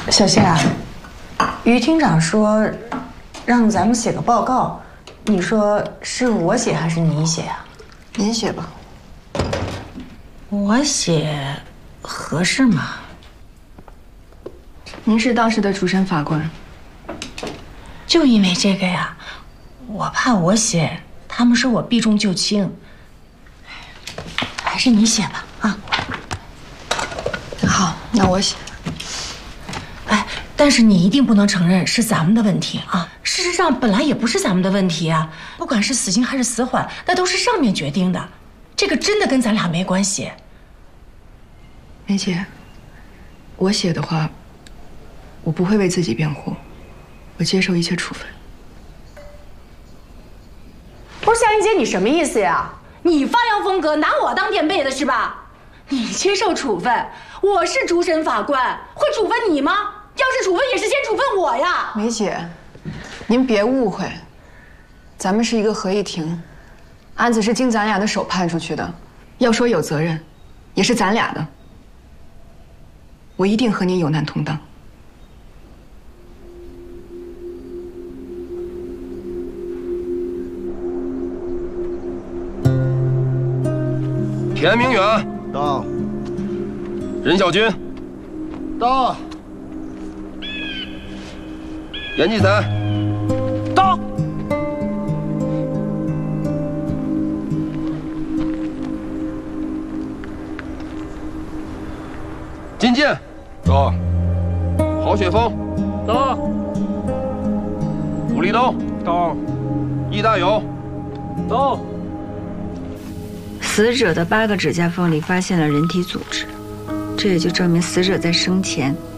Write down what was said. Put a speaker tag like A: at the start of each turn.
A: 小夏，于厅长说让咱们写个报告，你说是我写还是你写啊？
B: 您写吧。
A: 我写合适吗？
B: 您是当时的主审法官，
A: 就因为这个呀，我怕我写，他们说我避重就轻。还是你写吧，啊。
B: 好，那我写。
A: 哎，但是你一定不能承认是咱们的问题啊！事实上，本来也不是咱们的问题啊。不管是死刑还是死缓，那都是上面决定的，这个真的跟咱俩没关系。
B: 梅姐，我写的话，我不会为自己辩护，我接受一切处分。
C: 不是夏云姐，你什么意思呀？你发扬风格，拿我当垫背的是吧？你接受处分，我是主审法官，会处分你吗？要是处分，也是先处分我呀。
B: 梅姐，您别误会，咱们是一个合议庭，案子是经咱俩的手判出去的，要说有责任，也是咱俩的。我一定和您有难同当。
D: 田明远
E: 到，
D: 任小军
E: 到，
D: 严继才
E: 到，
D: 金健
E: 到，
D: 郝雪峰
E: 到，
D: 武立东
E: 到，
D: 易大有
E: 到。
F: 死者的8个指甲缝里发现了人体组织，这也就证明死者在生前